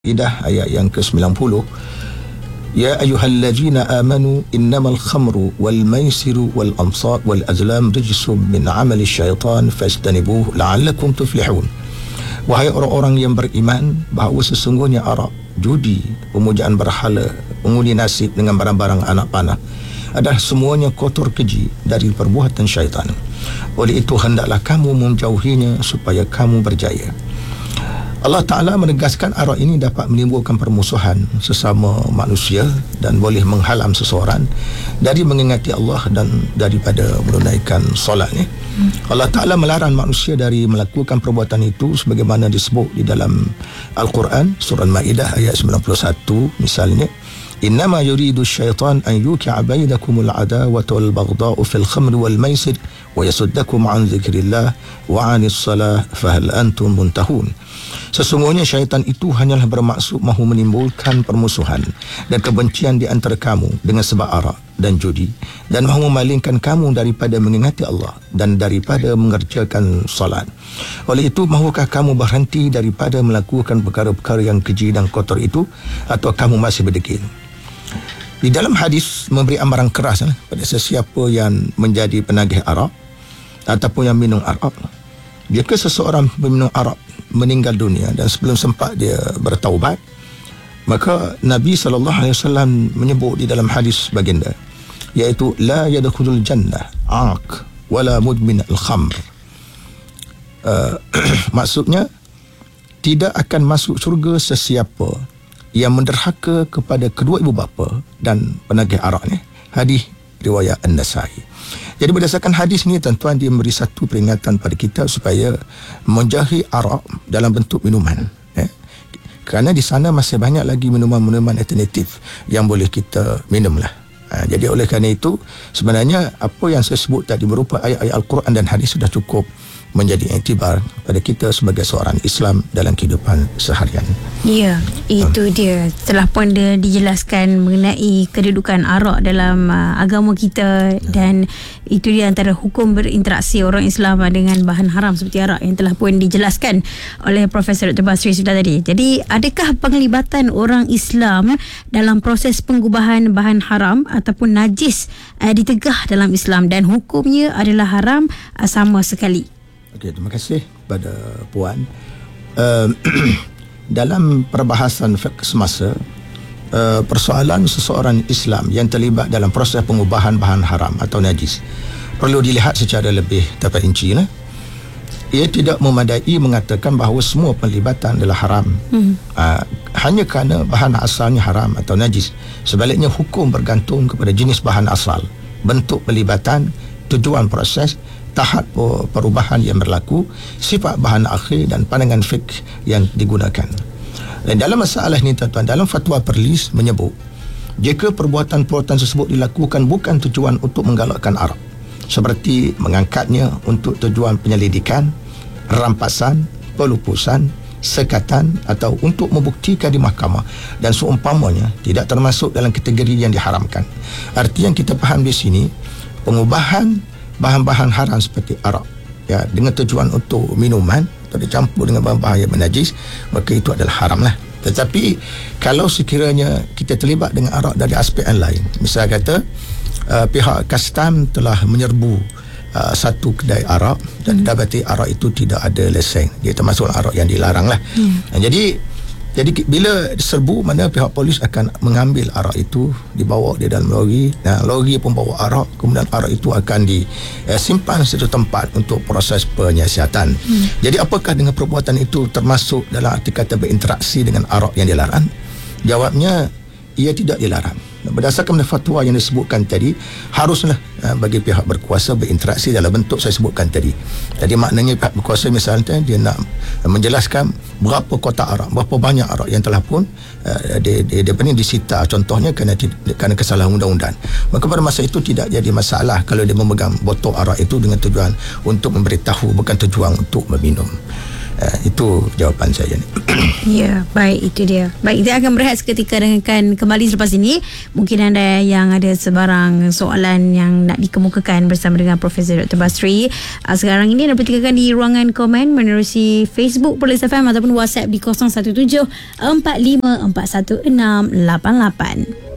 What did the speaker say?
Al-Maidah ayat yang ke-90. Ya ayyuhallazina amanu innamal khamru wal maisiru wal ansab wal azlam rijsum min amali syaitan fastanibuhu la'allakum tuflihun. Wahai orang-orang yang beriman, bahawa sesungguhnya arak, judi, pemujaan berhala, mengundi nasib dengan barang-barang anak panah adalah semuanya kotor keji dari perbuatan syaitan. Oleh itu hendaklah kamu menjauhinya supaya kamu berjaya. Allah Ta'ala menegaskan arak ini dapat menimbulkan permusuhan sesama manusia dan boleh menghalang seseorang dari mengingati Allah dan daripada menunaikan solatnya. Allah Ta'ala melarang manusia dari melakukan perbuatan itu sebagaimana disebut di dalam Al-Quran surah Al-Maidah ayat 91 misalnya, innama yuridu syaitan an yuki'a bainakumul adawata wal baghdha'u fil khamri wal maisir wa yasuddakum an dzikrillah wa 'anis salah fahal antum muntahun. Sesungguhnya syaitan itu hanyalah bermaksud mahu menimbulkan permusuhan dan kebencian di antara kamu dengan sebab arak dan judi, dan mahu memalingkan kamu daripada mengingati Allah dan daripada mengerjakan salat. Oleh itu, mahukah kamu berhenti daripada melakukan perkara-perkara yang keji dan kotor itu, atau kamu masih berdegil? Di dalam hadis memberi amaran keras pada sesiapa yang menjadi penagih arak ataupun yang minum arak. Jika seseorang peminum arak meninggal dunia dan sebelum sempat dia bertaubat, maka Nabi SAW menyebut di dalam hadis baginda, iaitu la yadkhulul jannah aq wala mudmin al-khamr. Maksudnya, tidak akan masuk syurga sesiapa yang menderhaka kepada kedua ibu bapa dan penagih arak ni. Hadis riwayat An-Nasai. Jadi berdasarkan hadis ni, tuan-tuan, dia memberi satu peringatan pada kita supaya menjauhi arak dalam bentuk minuman. Kerana di sana masih banyak lagi minuman-minuman alternatif yang boleh kita minum lah. Jadi oleh kerana itu, sebenarnya apa yang saya sebut tadi berupa ayat-ayat Al-Quran dan hadis sudah cukup menjadi iktibar pada kita sebagai seorang Islam dalam kehidupan seharian. Ya, itu dia. Telah pun dia dijelaskan mengenai kedudukan arak dalam agama kita, dan itu dia antara hukum berinteraksi orang Islam dengan bahan haram seperti arak yang telah pun dijelaskan oleh Profesor Dr. Basri sebelah tadi. Jadi, adakah penglibatan orang Islam dalam proses pengubahan bahan haram ataupun najis ditegah dalam Islam, dan hukumnya adalah haram sama sekali? Okey, terima kasih kepada Puan. Dalam perbahasan fiqh semasa, persoalan seseorang Islam yang terlibat dalam proses pengubahan bahan haram atau najis perlu dilihat secara lebih terperinci. Ia tidak memadai mengatakan bahawa semua pelibatan adalah haram hanya kerana bahan asalnya haram atau najis. Sebaliknya, hukum bergantung kepada jenis bahan asal, bentuk pelibatan, tujuan proses, tahap perubahan yang berlaku, sifat bahan akhir dan pandangan fiqh yang digunakan. Dan dalam masalah ini, tuan-tuan, dalam fatwa Perlis menyebut, jika perbuatan-perbuatan tersebut dilakukan bukan tujuan untuk menggalakkan arak, seperti mengangkatnya untuk tujuan penyelidikan, rampasan, pelupusan, sekatan, atau untuk membuktikan di mahkamah dan seumpamanya, tidak termasuk dalam kategori yang diharamkan. Arti yang kita faham di sini, pengubahan bahan-bahan haram seperti arak dengan tujuan untuk minuman atau dicampur dengan bahan-bahan yang menajis, maka itu adalah haram lah. Tetapi kalau sekiranya kita terlibat dengan arak dari aspek yang lain, misal kata pihak custom telah menyerbu satu kedai arak dan didapati arak itu tidak ada lesen, dia termasuk arak yang dilarang lah. Jadi bila diserbu, mana pihak polis akan mengambil arak itu, dibawa di dalam lori. Lori pun bawa arak, kemudian arak itu akan disimpan satu tempat untuk proses penyiasatan. Jadi apakah dengan perbuatan itu termasuk dalam arti kata berinteraksi dengan arak yang dilarang? Jawabnya, ia tidak dilarang. Berdasarkan fatwa yang disebutkan tadi, haruslah bagi pihak berkuasa berinteraksi dalam bentuk saya sebutkan tadi. Jadi maknanya pihak berkuasa misalnya dia nak menjelaskan berapa kotak arak, berapa banyak arak yang telah pun dia disita, contohnya kerana kesalahan undang-undang. Maka pada masa itu tidak jadi masalah kalau dia memegang botol arak itu dengan tujuan untuk memberitahu, bukan tujuan untuk meminum. Itu jawapan saya ni. Ya, baik, itu dia. Baik, kita akan berehat seketika dengan kembali selepas ini. Mungkin anda yang ada sebarang soalan yang nak dikemukakan bersama dengan Profesor Dr. Basri. Sekarang ini anda pertigakan di ruangan komen menerusi Facebook Police FM ataupun WhatsApp di 017 45 416 88.